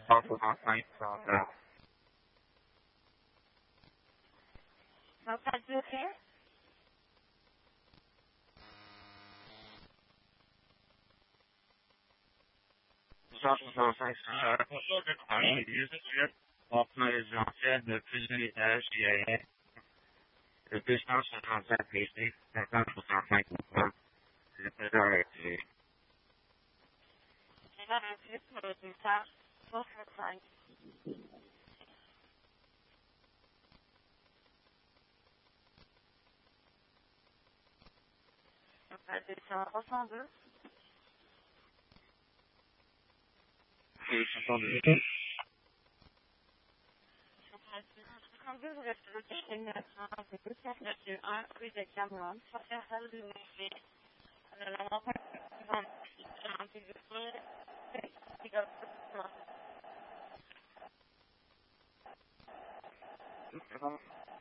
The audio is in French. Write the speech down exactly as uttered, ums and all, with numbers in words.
cent soixante-cinq, cent trente. Donc, ça dure rien? cent soixante-cinq, cent trente. Pour ça, je travaille juste suite. On prend les anciennes de plusieurs étages, il y a rien. Le deux cent soixante-sept P C, cinquante soixante-cinq pour cent. C'est très arrêté. J'ai là un plus pour le deux cent soixante-cinq. Donc, ça deux cent soixante-deux. C'est soixante-deux. trente-deux, vous restez le quai neuf cent deux, quatre neuf deux un, rue de Cameron, sortir salle de musée. Le moment pour C'est bon.